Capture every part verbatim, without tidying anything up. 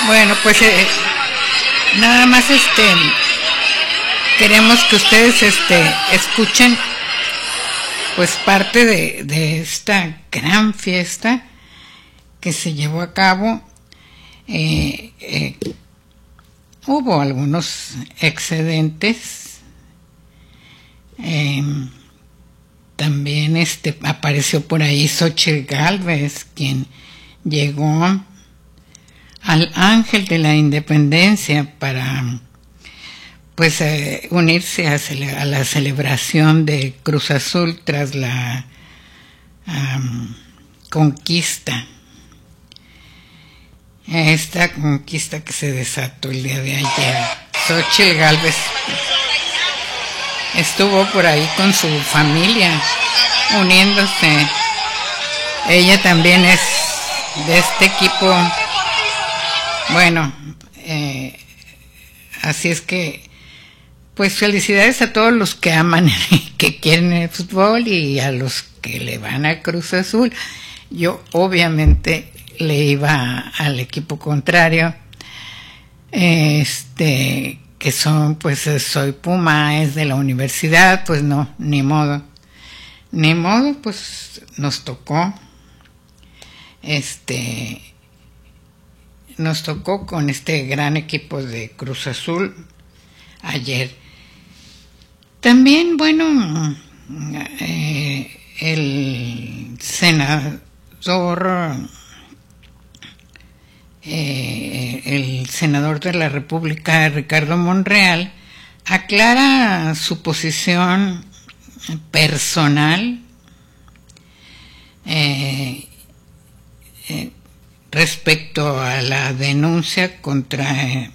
Bueno, pues eh, nada más este queremos que ustedes este escuchen pues parte de, de esta gran fiesta que se llevó a cabo. Eh, eh, hubo algunos excedentes. Eh, también este apareció por ahí Xóchitl Gálvez, quien llegó al Ángel de la Independencia para pues eh, unirse a, cele- a la celebración de Cruz Azul tras la um, conquista. Esta conquista que se desató el día de ayer. Xóchitl Gálvez estuvo por ahí con su familia uniéndose. Ella también es de este equipo. Bueno, eh, así es que pues felicidades a todos los que aman, que quieren el fútbol, y a los que le van a Cruz Azul. Yo obviamente le iba al equipo contrario, este, que son, pues soy Puma, es de la universidad, pues no, ni modo, ni modo, pues nos tocó, este, nos tocó con este gran equipo de Cruz Azul ayer. También, bueno, eh, el senador, eh, el senador de la República, Ricardo Monreal, aclara su posición personal eh, eh, respecto a la denuncia contra eh,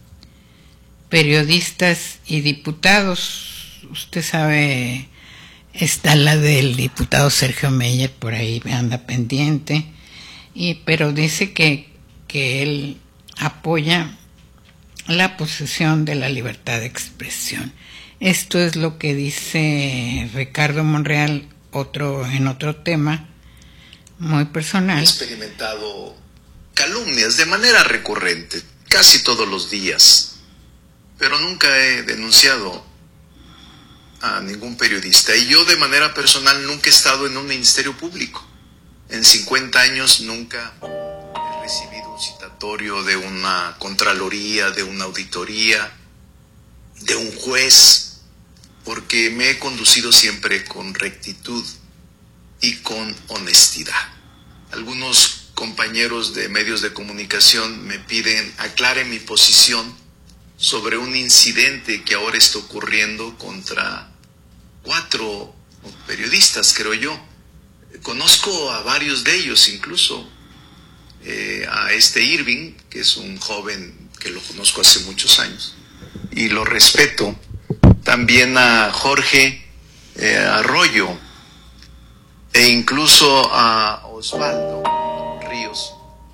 periodistas y diputados. Usted sabe, está la del diputado Sergio Meyer, por ahí anda pendiente, y pero dice que, que él apoya la posesión de la libertad de expresión. Esto es lo que dice Ricardo Monreal, otro en otro tema muy personal. He experimentado calumnias de manera recurrente, casi todos los días, pero nunca he denunciado a ningún periodista. Y yo de manera personal nunca he estado en un ministerio público. En cincuenta años nunca he recibido un citatorio de una contraloría, de una auditoría, de un juez, porque me he conducido siempre con rectitud y con honestidad. Algunos compañeros de medios de comunicación me piden aclare mi posición sobre un incidente que ahora está ocurriendo contra cuatro periodistas, creo yo. Conozco a varios de ellos, incluso eh, a este Irving, que es un joven que lo conozco hace muchos años y lo respeto. También a Jorge eh, Arroyo e incluso a Osvaldo Ríos,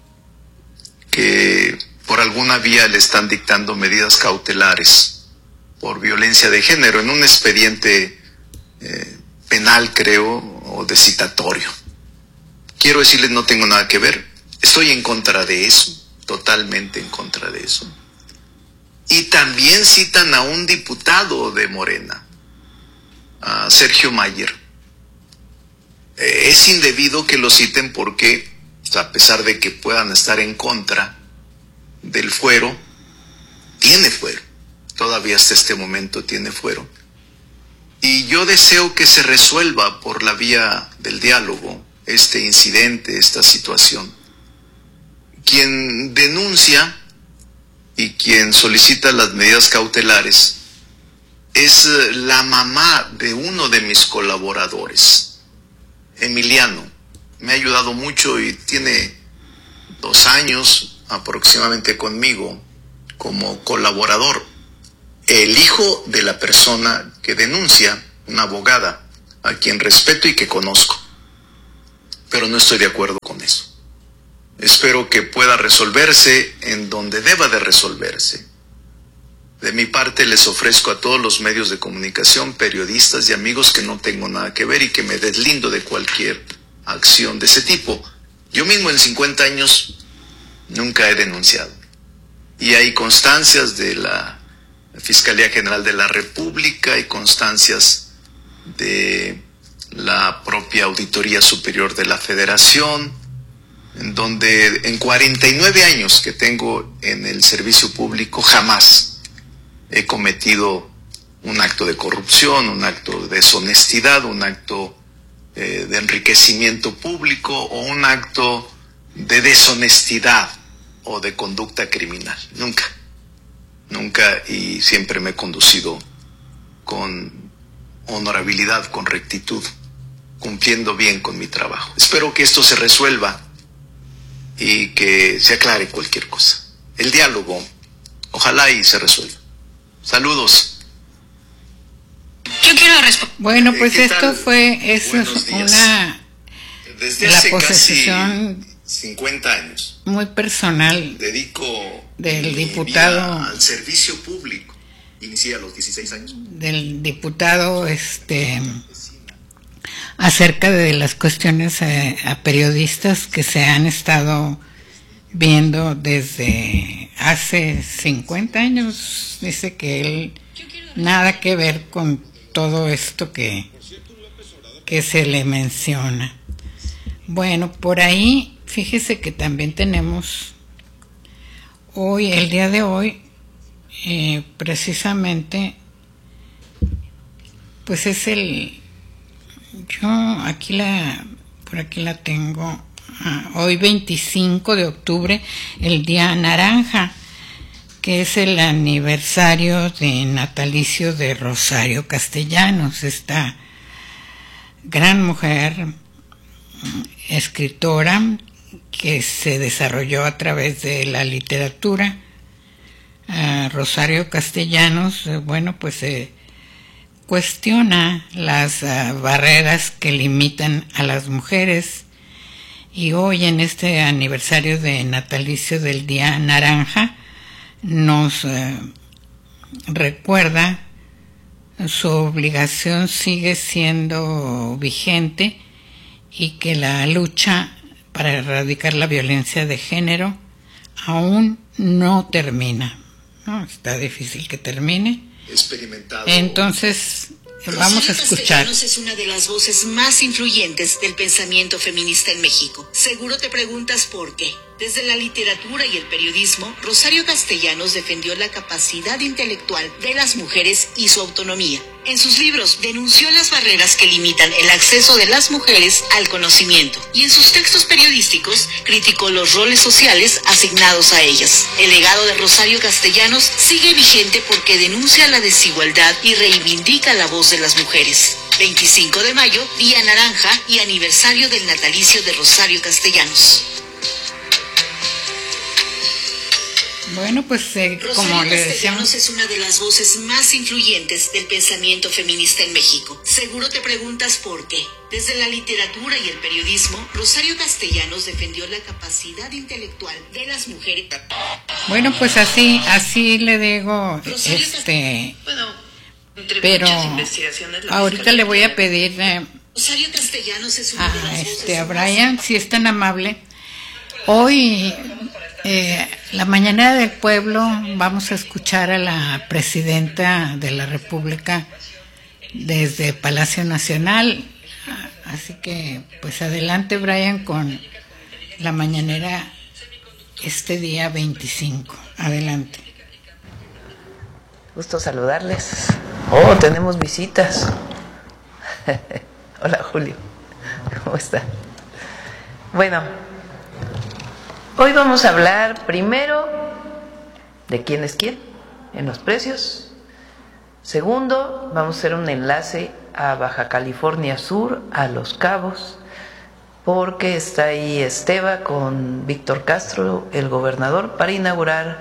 que por alguna vía le están dictando medidas cautelares por violencia de género en un expediente eh, penal, creo, o de citatorio. Quiero decirles, no tengo nada que ver, estoy en contra de eso, totalmente en contra de eso. Y también citan a un diputado de Morena, a Sergio Mayer. Eh, es indebido que lo citen porque, a pesar de que puedan estar en contra del fuero, tiene fuero, todavía hasta este momento tiene fuero, y yo deseo que se resuelva por la vía del diálogo este incidente, esta situación. Quien denuncia y quien solicita las medidas cautelares es la mamá de uno de mis colaboradores, Emiliano. Me ha ayudado mucho y tiene dos años aproximadamente conmigo como colaborador. El hijo de la persona que denuncia, una abogada a quien respeto y que conozco, pero no estoy de acuerdo con eso. Espero que pueda resolverse en donde deba de resolverse. De mi parte les ofrezco a todos los medios de comunicación, periodistas y amigos que no tengo nada que ver y que me deslindo de cualquier acción de ese tipo. Yo mismo en cincuenta años nunca he denunciado. y hay constancias de la Fiscalía General de la República y constancias de la propia Auditoría Superior de la Federación, en donde en cuarenta y nueve años que tengo en el servicio público jamás he cometido un acto de corrupción, un acto de deshonestidad, un acto eh, de enriquecimiento público o un acto de deshonestidad o de conducta criminal. Nunca, nunca, y siempre me he conducido con honorabilidad, con rectitud, cumpliendo bien con mi trabajo. Espero que esto se resuelva y que se aclare cualquier cosa. El diálogo, ojalá y se resuelva. Saludos. Yo quiero responder. Bueno, pues eh, esto tal? fue es una Desde la hace posesión casi cincuenta años muy personal dedico del mi diputado vida al servicio público. Inicié a los dieciséis años. Del diputado este acerca de las cuestiones eh, a periodistas que se han estado viendo desde hace cincuenta años. Dice que él nada que ver con todo esto que, que se le menciona. Bueno, por ahí, fíjese que también tenemos hoy, el día de hoy, eh, precisamente, pues es el, yo aquí la, por aquí la tengo, ah, hoy veinticinco de octubre, el Día Naranja, que es el aniversario de natalicio de Rosario Castellanos, esta gran mujer, escritora, que se desarrolló a través de la literatura. Uh, Rosario Castellanos, eh, bueno, pues eh, cuestiona las uh, barreras que limitan a las mujeres, y hoy en este aniversario de natalicio del Día Naranja nos eh, recuerda su obligación sigue siendo vigente y que la lucha para erradicar la violencia de género aún no termina. No, está difícil que termine. Experimentado. Entonces, vamos a escuchar. Castellanos es una de las voces más influyentes del pensamiento feminista en México. Seguro te preguntas por qué. Desde la literatura y el periodismo, Rosario Castellanos defendió la capacidad intelectual de las mujeres y su autonomía. En sus libros denunció las barreras que limitan el acceso de las mujeres al conocimiento, y en sus textos periodísticos criticó los roles sociales asignados a ellas. El legado de Rosario Castellanos sigue vigente porque denuncia la desigualdad y reivindica la voz de las mujeres. veinticinco de mayo, Día Naranja y aniversario del natalicio de Rosario Castellanos. Bueno, pues eh, como le decíamos, es una de las voces más influyentes del pensamiento feminista en México. Seguro te preguntas por qué. Desde la literatura y el periodismo, Rosario Castellanos defendió la capacidad intelectual de las mujeres. Bueno, pues así, así le digo, Rosario este, bueno, entre pero ahorita le voy a pedir eh, Rosario Castellanos es una a, de las este, a voces Brian, si es tan amable. Hoy, eh, la mañana del pueblo, vamos a escuchar a la presidenta de la República desde Palacio Nacional. Así que, pues adelante, Brian, con la mañanera este día veinticinco. Adelante. Gusto saludarles. Oh, tenemos visitas. Hola, Julio. ¿Cómo está? Bueno, hoy vamos a hablar primero de quién es quién en los precios. Segundo, vamos a hacer un enlace a Baja California Sur, a Los Cabos, porque está ahí Esteba con Víctor Castro, el gobernador, para inaugurar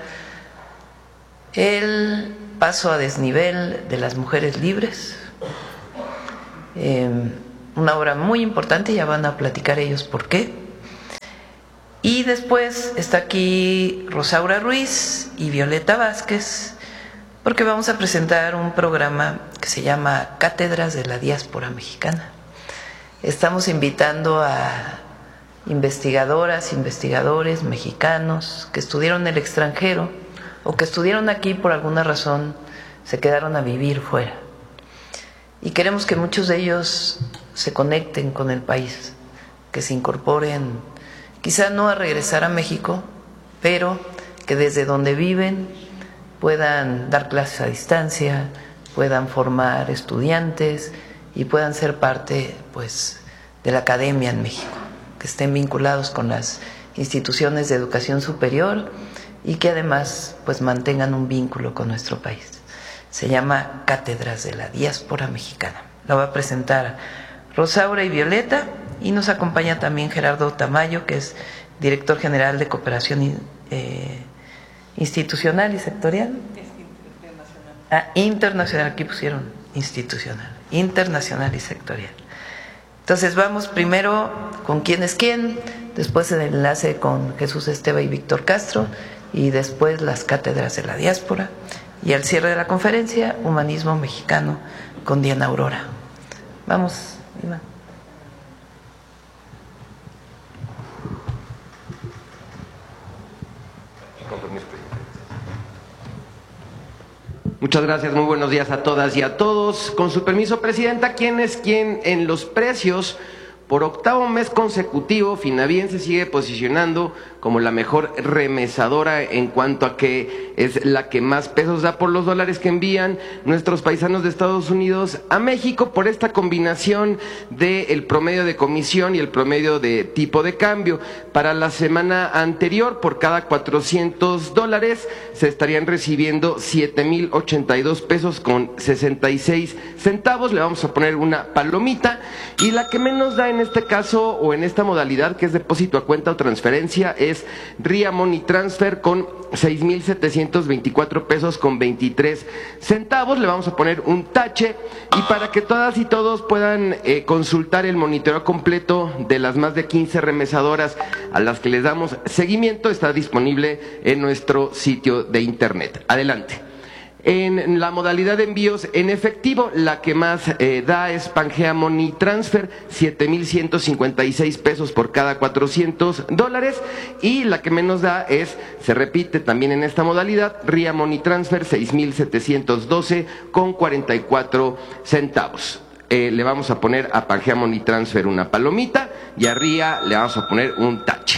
el paso a desnivel de las mujeres libres. Eh, una obra muy importante, ya van a platicar ellos por qué. Y después está aquí Rosaura Ruiz y Violeta Vázquez, porque vamos a presentar un programa que se llama Cátedras de la Diáspora Mexicana. Estamos invitando a investigadoras, investigadores mexicanos que estudiaron en el extranjero o que estudiaron aquí por alguna razón se quedaron a vivir fuera. Y queremos que muchos de ellos se conecten con el país, que se incorporen, quizá no a regresar a México, pero que desde donde viven puedan dar clases a distancia, puedan formar estudiantes y puedan ser parte, pues, de la academia en México, que estén vinculados con las instituciones de educación superior y que además, pues, mantengan un vínculo con nuestro país. Se llama Cátedras de la Diáspora Mexicana. La va a presentar Rosaura y Violeta, y nos acompaña también Gerardo Tamayo, que es director general de Cooperación eh, Institucional y Sectorial. Internacional. Ah, internacional, aquí pusieron institucional, internacional y sectorial. Entonces vamos primero con quién es quién, después el enlace con Jesús Esteva y Víctor Castro, y después las Cátedras de la Diáspora, y al cierre de la conferencia, Humanismo Mexicano con Diana Aurora. Vamos, Iván. Muchas gracias, muy buenos días a todas y a todos. Con su permiso, Presidenta, ¿quién es quién en los precios? Por octavo mes consecutivo, Finavién se sigue posicionando como la mejor remesadora en cuanto a que es la que más pesos da por los dólares que envían nuestros paisanos de Estados Unidos a México, por esta combinación del promedio de comisión y el promedio de tipo de cambio. Para la semana anterior, por cada cuatrocientos dólares se estarían recibiendo siete mil ochenta y dos pesos con sesenta y seis centavos. Le vamos a poner una palomita, y la que menos da en este caso o en esta modalidad, que es depósito a cuenta o transferencia, es Ria Money Transfer con seis mil setecientos veinticuatro pesos con veintitrés centavos. Le vamos a poner un tache, y para que todas y todos puedan eh, consultar el monitoreo completo de las más de quince remesadoras a las que les damos seguimiento, está disponible en nuestro sitio de internet. Adelante. En la modalidad de envíos en efectivo, la que más eh, da es Pangea Money Transfer, siete mil ciento cincuenta y seis pesos por cada cuatrocientos dólares, y la que menos da es, se repite también en esta modalidad, Ria Money Transfer, seis mil setecientos doce con cuarenta y cuatro centavos. Eh, le vamos a poner a Pangea Money Transfer una palomita, y a Ria le vamos a poner un tache.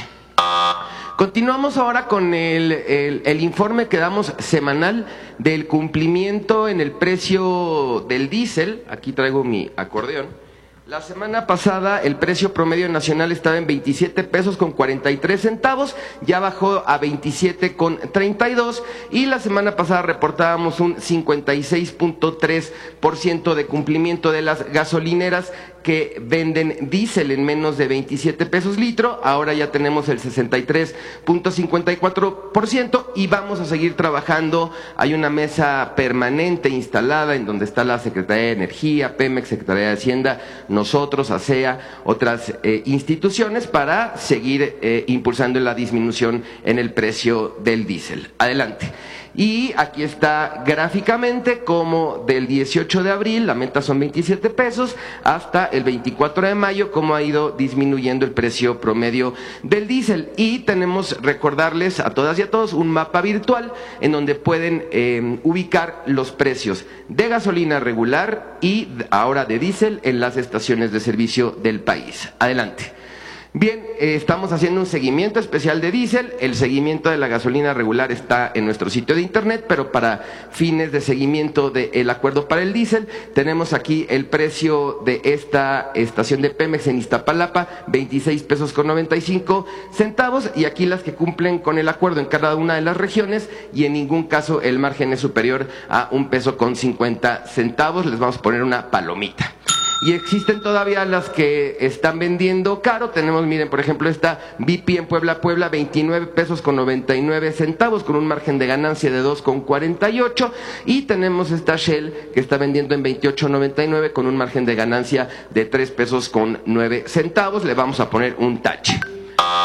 Continuamos ahora con el, el, el informe que damos semanal del cumplimiento en el precio del diésel. Aquí traigo mi acordeón. La semana pasada el precio promedio nacional estaba en veintisiete pesos con cuarenta y tres centavos, ya bajó a veintisiete con treinta y dos, y la semana pasada reportábamos un cincuenta y seis punto tres por ciento de cumplimiento de las gasolineras que venden diésel en menos de veintisiete pesos litro. Ahora ya tenemos el sesenta y tres punto cincuenta y cuatro por ciento, y vamos a seguir trabajando. Hay una mesa permanente instalada en donde está la Secretaría de Energía, Pemex, Secretaría de Hacienda, nosotros, ASEA, otras eh, instituciones, para seguir eh, impulsando la disminución en el precio del diésel. Adelante. Y aquí está gráficamente como del dieciocho de abril, la meta son veintisiete pesos, hasta el veinticuatro de mayo, cómo ha ido disminuyendo el precio promedio del diésel. Y tenemos, recordarles a todas y a todos, un mapa virtual en donde pueden eh, ubicar los precios de gasolina regular y ahora de diésel en las estaciones de servicio del país. Adelante. Bien, eh, estamos haciendo un seguimiento especial de diésel. El seguimiento de la gasolina regular está en nuestro sitio de internet, pero para fines de seguimiento del acuerdo para el diésel, tenemos aquí el precio de esta estación de Pemex en Iztapalapa, veintiséis pesos con noventa y cinco centavos, y aquí las que cumplen con el acuerdo en cada una de las regiones, y en ningún caso el margen es superior a un peso con cincuenta centavos. Les vamos a poner una palomita. Y existen todavía las que están vendiendo caro. Tenemos, miren, por ejemplo, esta B P en Puebla, Puebla, veintinueve pesos con noventa y nueve centavos, con un margen de ganancia de dos con cuarenta y ocho. Y tenemos esta Shell que está vendiendo en veintiocho noventa y nueve con un margen de ganancia de tres pesos con nueve centavos. Le vamos a poner un tache.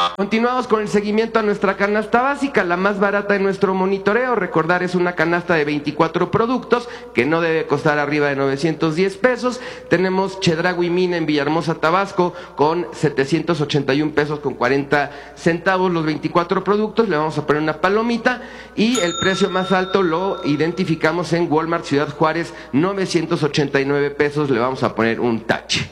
Continuamos con el seguimiento a nuestra canasta básica, la más barata en nuestro monitoreo. Recordar, es una canasta de veinticuatro productos que no debe costar arriba de novecientos diez pesos. Tenemos Chedraui Mina en Villahermosa, Tabasco, con setecientos ochenta y un pesos con cuarenta centavos los veinticuatro productos. Le vamos a poner una palomita, y el precio más alto lo identificamos en Walmart Ciudad Juárez, novecientos ochenta y nueve pesos. Le vamos a poner un tache.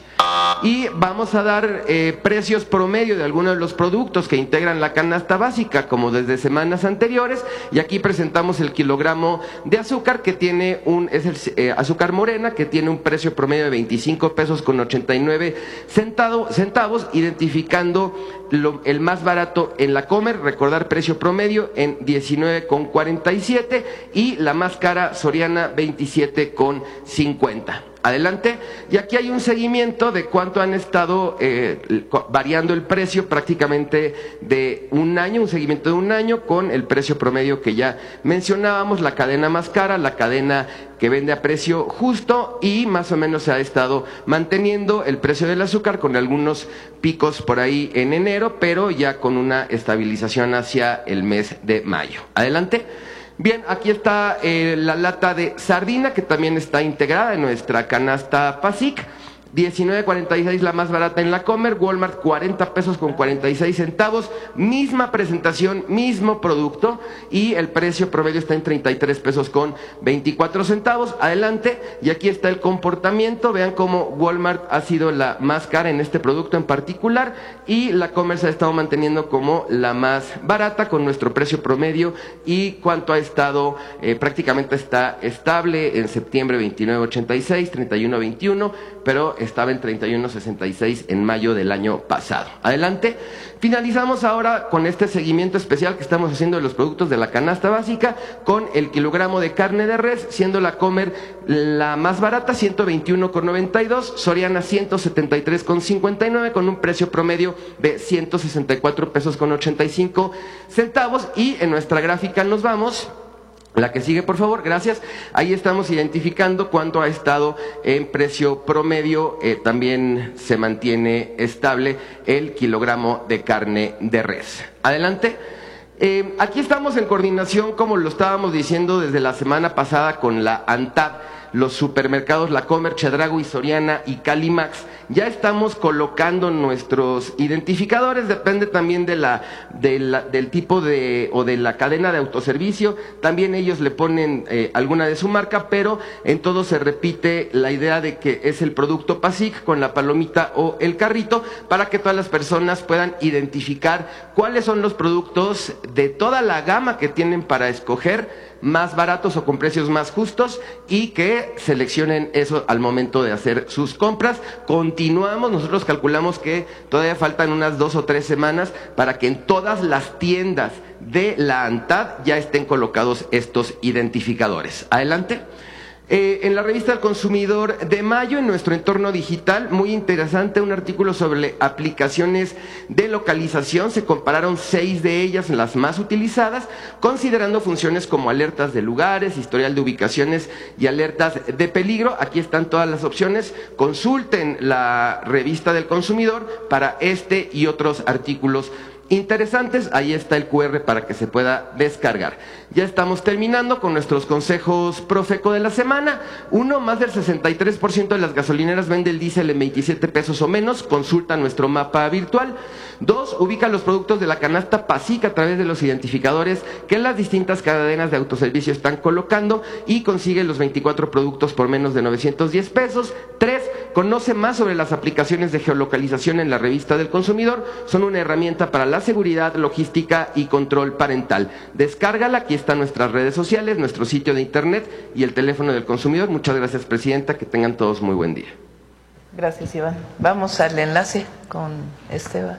Y vamos a dar eh, precios promedio de algunos de los productos que integran la canasta básica, como desde semanas anteriores. Y aquí presentamos el kilogramo de azúcar, que tiene un, es el eh, azúcar morena, que tiene un precio promedio de veinticinco pesos con ochenta y nueve centavos, centavos identificando lo, el más barato en la Comer. Recordar, precio promedio en diecinueve con cuarenta y siete, y la más cara Soriana veintisiete con cincuenta. Adelante. Y aquí hay un seguimiento de cuánto han estado eh, variando el precio prácticamente de un año, un seguimiento de un año con el precio promedio que ya mencionábamos, la cadena más cara, la cadena que vende a precio justo, y más o menos se ha estado manteniendo el precio del azúcar con algunos picos por ahí en enero, pero ya con una estabilización hacia el mes de mayo. Adelante. Bien, aquí está eh, la lata de sardina, que también está integrada en nuestra canasta PASIC. diecinueve cuarenta y seis la más barata en la Comer. Walmart cuarenta pesos con cuarenta y seis centavos. Misma presentación, mismo producto, y el precio promedio está en treinta y tres pesos con veinticuatro centavos. Adelante. Y aquí está el comportamiento. Vean cómo Walmart ha sido la más cara en este producto en particular, y la Comer se ha estado manteniendo como la más barata con nuestro precio promedio, y cuánto ha estado, eh, prácticamente está estable en septiembre veintinueve ochenta y seis, treinta y uno veintiuno, pero estaba en treinta y uno sesenta y seis en mayo del año pasado. Adelante. Finalizamos ahora con este seguimiento especial que estamos haciendo de los productos de la canasta básica, con el kilogramo de carne de res, siendo la Comer la más barata, ciento veintiuno con noventa y dos, Soriana ciento setenta y tres con cincuenta y nueve, con un precio promedio de ciento sesenta y cuatro pesos con ochenta y cinco centavos. Y en nuestra gráfica nos vamos. La que sigue, por favor, gracias. Ahí estamos identificando cuánto ha estado en precio promedio. Eh, también se mantiene estable el kilogramo de carne de res. Adelante. Eh, aquí estamos en coordinación, como lo estábamos diciendo desde la semana pasada, con la ANTAD, los supermercados La Comer, Chedraui, Soriana y Calimax. Ya estamos colocando nuestros identificadores, depende también de la, de la, del tipo de, o de la cadena de autoservicio. También ellos le ponen eh, alguna de su marca, pero en todo se repite la idea de que es el producto PASIC con la palomita o el carrito, para que todas las personas puedan identificar cuáles son los productos de toda la gama que tienen para escoger, más baratos o con precios más justos, y que seleccionen eso al momento de hacer sus compras. Continuamos, nosotros calculamos que todavía faltan unas dos o tres semanas para que en todas las tiendas de la ANTAD ya estén colocados estos identificadores. Adelante. Eh, en la revista del Consumidor de mayo, en nuestro entorno digital, muy interesante, un artículo sobre aplicaciones de localización. Se compararon seis de ellas, las más utilizadas, considerando funciones como alertas de lugares, historial de ubicaciones y alertas de peligro. Aquí están todas las opciones. Consulten la revista del Consumidor para este y otros artículos interesantes. Ahí está el cu erre para que se pueda descargar. Ya estamos terminando con nuestros consejos Profeco de la semana. Uno, más del sesenta y tres por ciento de las gasolineras vende el diésel en veintisiete pesos o menos. Consulta nuestro mapa virtual. Dos, ubica los productos de la canasta PASIC a través de los identificadores que las distintas cadenas de autoservicio están colocando, y consigue los veinticuatro productos por menos de novecientos diez pesos. Tres, conoce más sobre las aplicaciones de geolocalización en la revista del Consumidor. Son una herramienta para la seguridad, logística y control parental. Descárgala. Aquí están nuestras redes sociales, nuestro sitio de internet y el teléfono del consumidor. Muchas gracias, Presidenta. Que tengan todos muy buen día. Gracias, Iván. Vamos al enlace con Esteban.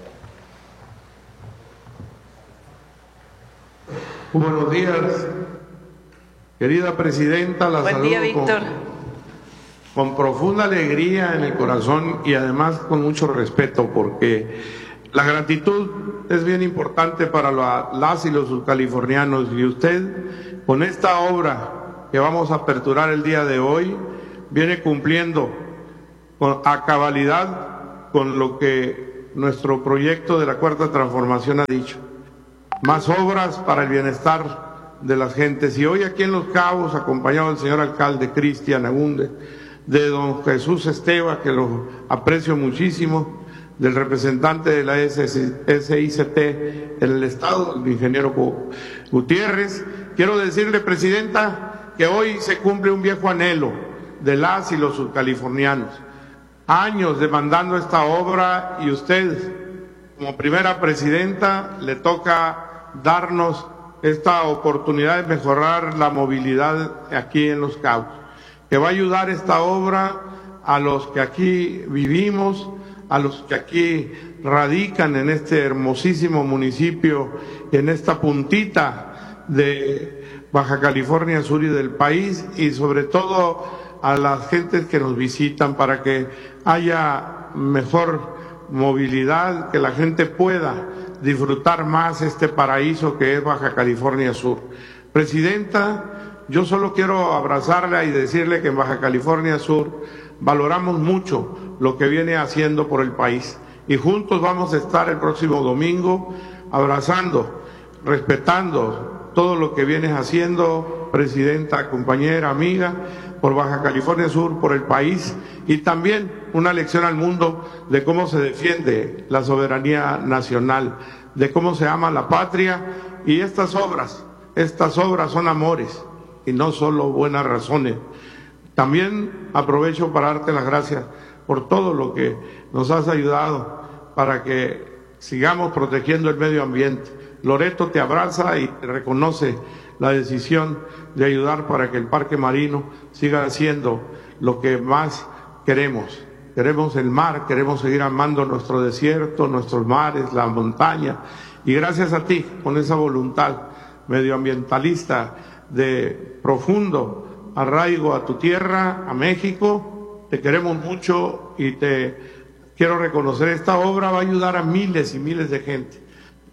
Buenos días, querida Presidenta. La Buen saludo día, Víctor. Con, con profunda alegría en el corazón, y además con mucho respeto, porque la gratitud es bien importante para la, las y los subcalifornianos, y usted, con esta obra que vamos a aperturar el día de hoy, viene cumpliendo con, a cabalidad con lo que nuestro proyecto de la Cuarta Transformación ha dicho. Más obras para el bienestar de las gentes. Y hoy aquí en Los Cabos, acompañado del señor alcalde Cristian Agunde, de don Jesús Esteva, que lo aprecio muchísimo, del representante de la S I C T en el Estado, el ingeniero Gutiérrez. Quiero decirle, presidenta, que hoy se cumple un viejo anhelo de las y los subcalifornianos. Años demandando esta obra y usted, como primera presidenta, le toca darnos esta oportunidad de mejorar la movilidad aquí en Los Cabos, que va a ayudar esta obra a los que aquí vivimos, a los que aquí radican en este hermosísimo municipio, en esta puntita de Baja California Sur y del país, y sobre todo a las gentes que nos visitan, para que haya mejor movilidad, que la gente pueda disfrutar más este paraíso que es Baja California Sur. Presidenta, yo solo quiero abrazarla y decirle que en Baja California Sur valoramos mucho lo que viene haciendo por el país, y juntos vamos a estar el próximo domingo abrazando, respetando todo lo que vienes haciendo, presidenta, compañera, amiga, por Baja California Sur, por el país, y también una lección al mundo de cómo se defiende la soberanía nacional, de cómo se ama la patria. Y estas obras, estas obras son amores y no solo buenas razones. También aprovecho para darte las gracias por todo lo que nos has ayudado para que sigamos protegiendo el medio ambiente. Loreto te abraza y te reconoce la decisión de ayudar para que el Parque Marino siga haciendo lo que más queremos. Queremos el mar, queremos seguir amando nuestro desierto, nuestros mares, la montaña. Y gracias a ti, con esa voluntad medioambientalista de profundo arraigo a tu tierra, a México, te queremos mucho y te quiero reconocer. Esta obra va a ayudar a miles y miles de gente.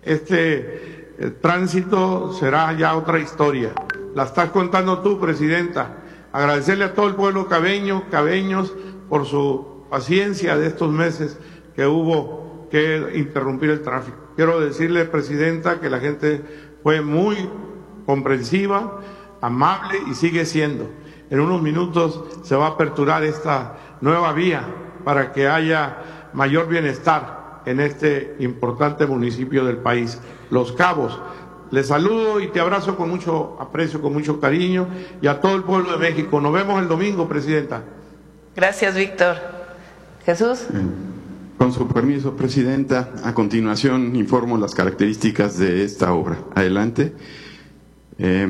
Este el tránsito será ya otra historia. La estás contando tú, presidenta. Agradecerle a todo el pueblo cabeño, cabeños, por su paciencia de estos meses que hubo que interrumpir el tráfico. Quiero decirle, presidenta, que la gente fue muy comprensiva, amable y sigue siendo. En unos minutos se va a aperturar esta nueva vía para que haya mayor bienestar en este importante municipio del país, Los Cabos. Les saludo y te abrazo con mucho aprecio, con mucho cariño, y a todo el pueblo de México. Nos vemos el domingo, presidenta. Gracias, Víctor. Jesús. Con su permiso, presidenta, a continuación informo las características de esta obra. Adelante. Eh,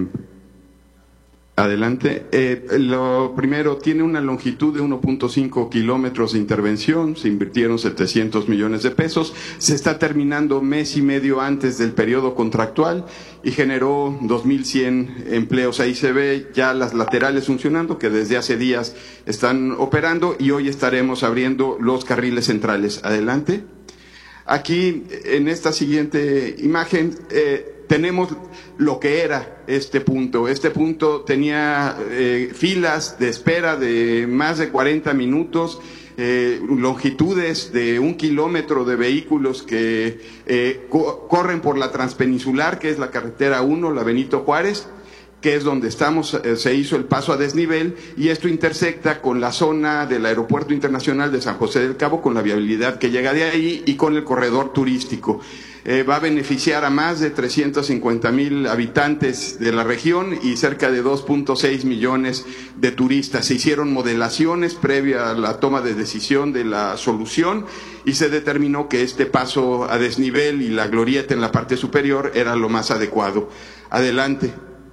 Adelante. Eh, lo primero, tiene una longitud de uno punto cinco kilómetros de intervención, se invirtieron setecientos millones de pesos, se está terminando mes y medio antes del periodo contractual y generó dos mil cien empleos. Ahí se ve ya las laterales funcionando, que desde hace días están operando, y hoy estaremos abriendo los carriles centrales. Adelante. Aquí, en esta siguiente imagen, eh, tenemos lo que era este punto. Este punto tenía eh, filas de espera de más de cuarenta minutos, eh, longitudes de un kilómetro de vehículos que eh, co corren por la transpeninsular, que es la carretera uno, la Benito Juárez, que es donde estamos. Eh, se hizo el paso a desnivel, y esto intersecta con la zona del Aeropuerto Internacional de San José del Cabo, con la viabilidad que llega de ahí y con el corredor turístico. Eh, va a beneficiar a más de trescientos cincuenta mil habitantes de la región y cerca de dos punto seis millones de turistas. Se hicieron modelaciones previa a la toma de decisión de la solución y se determinó que este paso a desnivel y la glorieta en la parte superior era lo más adecuado. Adelante.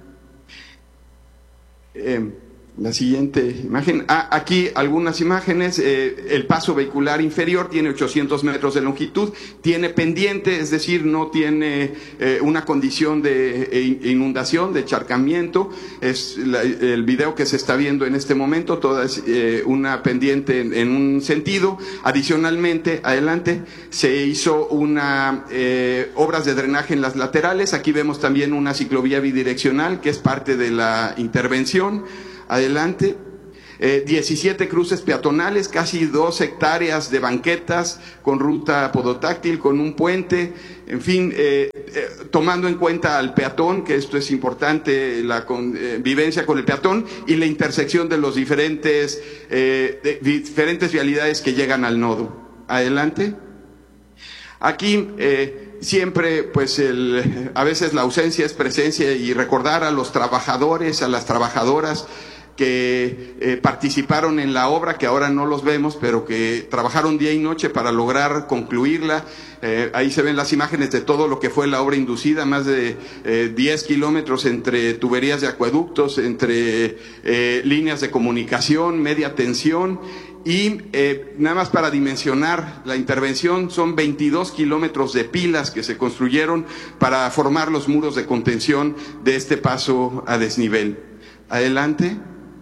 Eh, La siguiente imagen. Ah, aquí algunas imágenes. Eh, el paso vehicular inferior tiene ochocientos metros de longitud, tiene pendiente, es decir, no tiene eh, una condición de eh, inundación, de encharcamiento. Es la, el video que se está viendo en este momento, toda es eh, una pendiente en, en un sentido. Adicionalmente, adelante, se hizo una eh, obras de drenaje en las laterales. Aquí vemos también una ciclovía bidireccional que es parte de la intervención. Adelante. eh, diecisiete cruces peatonales, casi dos hectáreas de banquetas con ruta podotáctil, con un puente, en fin, eh, eh, tomando en cuenta al peatón, que esto es importante, la convivencia eh, con el peatón y la intersección de los diferentes, eh, de, diferentes vialidades que llegan al nodo. Adelante. Aquí eh, siempre, pues, el, a veces la ausencia es presencia, y recordar a los trabajadores, a las trabajadoras que eh, participaron en la obra, que ahora no los vemos, pero que trabajaron día y noche para lograr concluirla. Eh, ahí se ven las imágenes de todo lo que fue la obra inducida, más de eh, diez kilómetros entre tuberías de acueductos, entre eh, líneas de comunicación, media tensión. Y eh, nada más para dimensionar la intervención, son veintidós kilómetros de pilas que se construyeron para formar los muros de contención de este paso a desnivel. Adelante.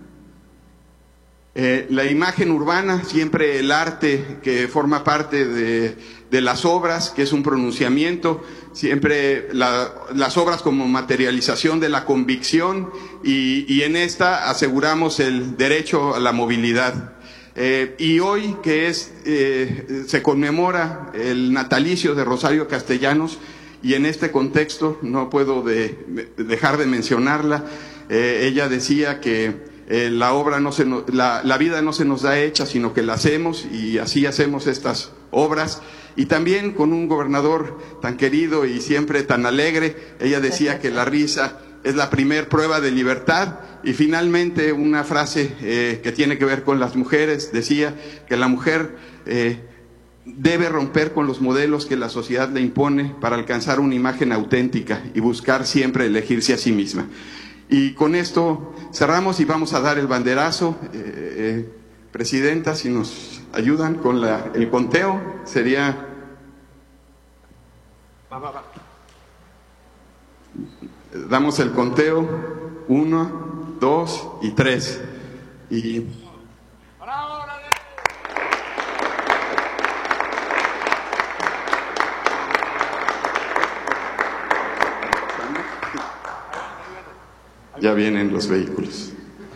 Eh, la imagen urbana, siempre el arte que forma parte de, de las obras, que es un pronunciamiento, siempre la, las obras como materialización de la convicción, y, y en esta aseguramos el derecho a la movilidad. Eh, y hoy, que es eh, se conmemora el natalicio de Rosario Castellanos, y en este contexto no puedo de, dejar de mencionarla. Eh, ella decía que eh, la obra no se no, la, la vida no se nos da hecha, sino que la hacemos, y así hacemos estas obras. Y también con un gobernador tan querido y siempre tan alegre, ella decía que la risa es la primer prueba de libertad. Y finalmente una frase eh, que tiene que ver con las mujeres, decía que la mujer eh, debe romper con los modelos que la sociedad le impone para alcanzar una imagen auténtica y buscar siempre elegirse a sí misma. Y con esto cerramos y vamos a dar el banderazo. Eh, eh, Presidenta, si nos ayudan con la, el conteo, sería... Va, va, va. Damos el conteo, uno, dos y tres. Y... ya vienen los vehículos.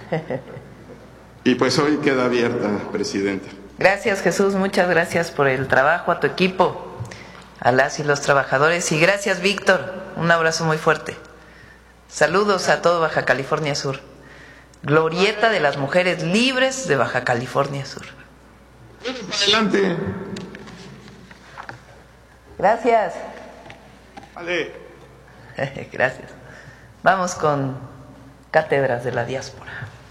Y pues hoy queda abierta, Presidenta. Gracias, Jesús, muchas gracias por el trabajo, a tu equipo, a las y los trabajadores, y gracias, Víctor, un abrazo muy fuerte. Saludos a todo Baja California Sur. Glorieta de las Mujeres Libres de Baja California Sur. Adelante. Gracias. Vale. Gracias. Vamos con cátedras de la diáspora.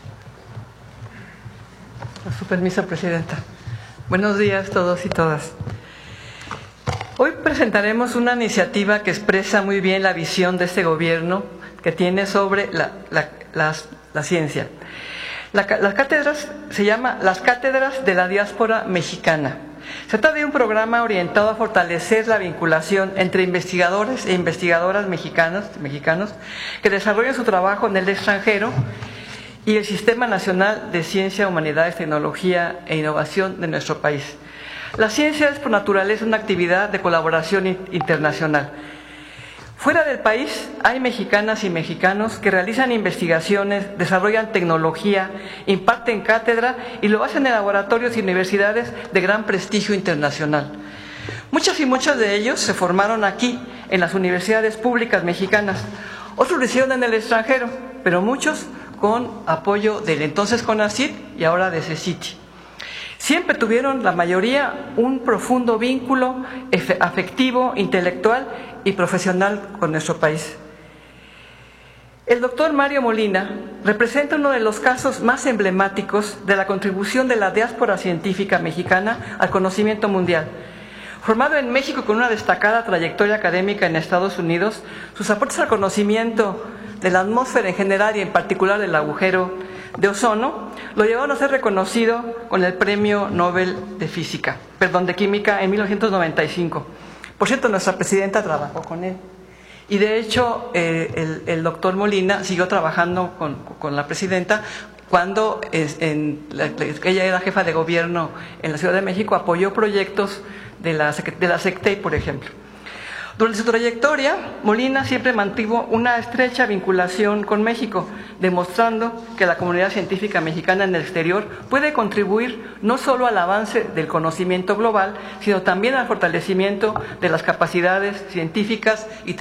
Con su permiso, Presidenta. Buenos días todos y todas. Hoy presentaremos una iniciativa que expresa muy bien la visión de este gobierno que tiene sobre la, la, la, la ciencia. La, las cátedras se llama Las Cátedras de la Diáspora Mexicana. Se trata de un programa orientado a fortalecer la vinculación entre investigadores e investigadoras mexicanos, mexicanos que desarrollan su trabajo en el extranjero y el Sistema Nacional de Ciencia, Humanidades, Tecnología e Innovación de nuestro país. La ciencia es por naturaleza una actividad de colaboración internacional. Fuera del país hay mexicanas y mexicanos que realizan investigaciones, desarrollan tecnología, imparten cátedra y lo hacen en laboratorios y universidades de gran prestigio internacional. Muchos y muchos de ellos se formaron aquí, en las universidades públicas mexicanas. Otros lo hicieron en el extranjero, pero muchos con apoyo del entonces CONACYT y ahora de CECITI. Siempre tuvieron, la mayoría, un profundo vínculo afectivo, intelectual y profesional con nuestro país. El doctor Mario Molina representa uno de los casos más emblemáticos de la contribución de la diáspora científica mexicana al conocimiento mundial. Formado en México con una destacada trayectoria académica en Estados Unidos, sus aportes al conocimiento de la atmósfera en general y en particular del agujero de ozono lo llevaron a ser reconocido con el Premio Nobel de Física, perdón, de Química en mil novecientos noventa y cinco. Por cierto, nuestra presidenta trabajó con él. Y de hecho, eh, el, el doctor Molina siguió trabajando con, con la presidenta cuando es, en, la, ella era jefa de gobierno en la Ciudad de México, apoyó proyectos de la, de la SECTEI, por ejemplo. Durante su trayectoria, Molina siempre mantuvo una estrecha vinculación con México, demostrando que la comunidad científica mexicana en el exterior puede contribuir no solo al avance del conocimiento global, sino también al fortalecimiento de las capacidades científicas y tecnológicas